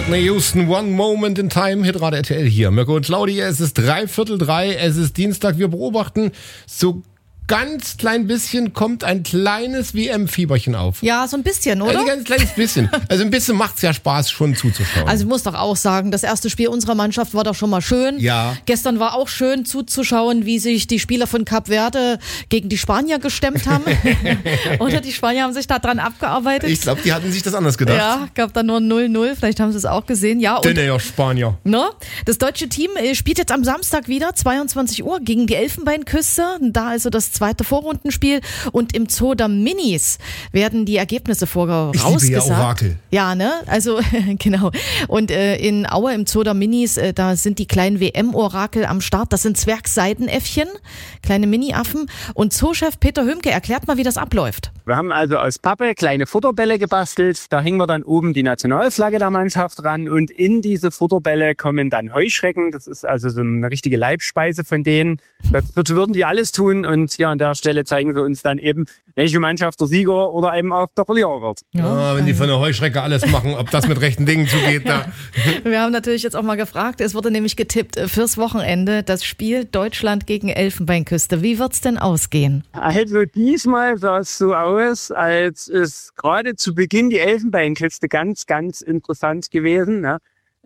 Whitney Houston, One Moment in Time, Hitradio RTL hier. Mirko und Claudia, es ist 2:45, es ist Dienstag, wir beobachten so ganz klein bisschen, kommt ein kleines WM-Fieberchen auf. Ja, so ein bisschen, oder? Ein ganz kleines bisschen. Also ein bisschen macht's ja Spaß, schon zuzuschauen. Also ich muss doch auch sagen, das erste Spiel unserer Mannschaft war doch schon mal schön. Ja. Gestern war auch schön zuzuschauen, wie sich die Spieler von Kap Verde gegen die Spanier gestemmt haben. Oder die Spanier haben sich da dran abgearbeitet. Ich glaube, die hatten sich das anders gedacht. Ja, gab da nur 0-0, vielleicht haben sie es auch gesehen. Ja, und Denn ja, Spanier. ne? Das deutsche Team spielt jetzt am Samstag wieder, 22 Uhr, gegen die Elfenbeinküste. Da also das zweite Vorrundenspiel. Und im Zoo der Minis werden die Ergebnisse vorausgesagt. Ich liebe ja Orakel. Ja, ne? Also, genau. Und in Aue im Zoo der Minis, da sind die kleinen WM-Orakel am Start. Das sind Zwergseidenäffchen, kleine Mini-Affen. Und Zoochef Peter Hömke erklärt mal, wie das abläuft. Wir haben also aus Pappe kleine Futterbälle gebastelt. Da hängen wir dann oben die Nationalflagge der Mannschaft ran. Und in diese Futterbälle kommen dann Heuschrecken. Das ist also so eine richtige Leibspeise von denen. Dazu würden die alles tun. Und ja, an der Stelle zeigen wir uns dann eben, welche Mannschaft der Sieger oder eben auch der Verlierer wird. Ja, wenn die von der Heuschrecke alles machen, ob das mit rechten Dingen zugeht. Da. Wir haben natürlich jetzt auch mal gefragt, es wurde nämlich getippt fürs Wochenende das Spiel Deutschland gegen Elfenbeinküste. Wie wird's denn ausgehen? Also diesmal sah es so aus, als ist gerade zu Beginn die Elfenbeinküste ganz, ganz interessant gewesen. Ne?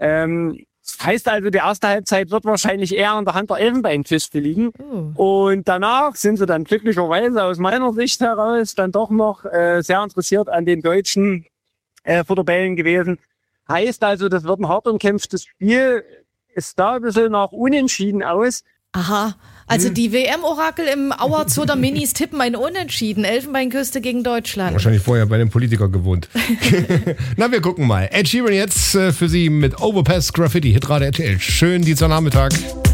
Das heißt also, die erste Halbzeit wird wahrscheinlich eher an der Hand der Elfenbeinküste liegen. Und danach sind sie dann glücklicherweise aus meiner Sicht heraus dann doch noch sehr interessiert an den deutschen Futterbällen gewesen. Heißt also, das wird ein hart umkämpftes Spiel. Ist da ein bisschen nach Unentschieden aus. Aha, also die WM-Orakel im Auer Zoo der Minis tippen ein Unentschieden. Elfenbeinküste gegen Deutschland. Wahrscheinlich vorher bei dem Politiker gewohnt. Na, wir gucken mal. Ed Sheeran jetzt für Sie mit Overpass Graffiti, Hitradio RTL. Schönen Dienstagnachmittag.